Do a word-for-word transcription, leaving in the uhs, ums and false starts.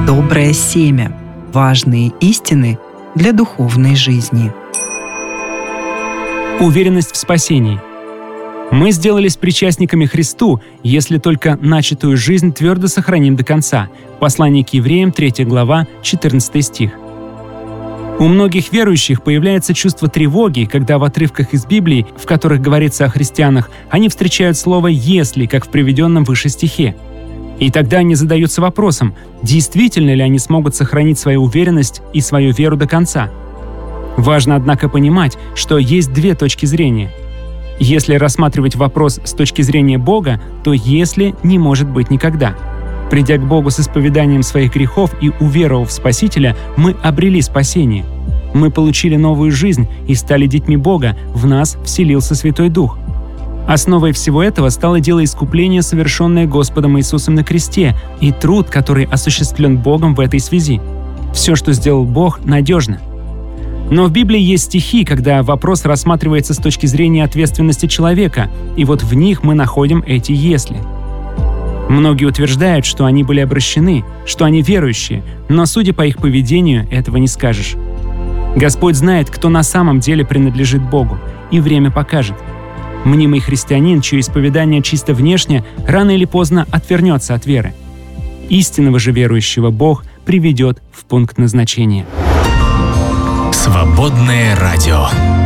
Доброе семя. Важные истины для духовной жизни. Уверенность в спасении. Мы сделались причастниками Христу, если только начатую жизнь твердо сохраним до конца. Послание к евреям, третья глава, четырнадцатый стих. У многих верующих появляется чувство тревоги, когда в отрывках из Библии, в которых говорится о христианах, они встречают слово «если», как в приведенном выше стихе. И тогда они задаются вопросом, действительно ли они смогут сохранить свою уверенность и свою веру до конца. Важно, однако, понимать, что есть две точки зрения. Если рассматривать вопрос с точки зрения Бога, то «если» не может быть никогда. Придя к Богу с исповеданием своих грехов и уверовав в Спасителя, мы обрели спасение. Мы получили новую жизнь и стали детьми Бога, в нас вселился Святой Дух. Основой всего этого стало дело искупления, совершенное Господом Иисусом на кресте, и труд, который осуществлен Богом в этой связи. Все, что сделал Бог, надежно. Но в Библии есть стихи, когда вопрос рассматривается с точки зрения ответственности человека, и вот в них мы находим эти «если». Многие утверждают, что они были обращены, что они верующие, но, судя по их поведению, этого не скажешь. Господь знает, кто на самом деле принадлежит Богу, и время покажет. Мнимый христианин, чье исповедание чисто внешне, рано или поздно отвернется от веры. Истинного же верующего Бог приведет в пункт назначения. Свободное радио.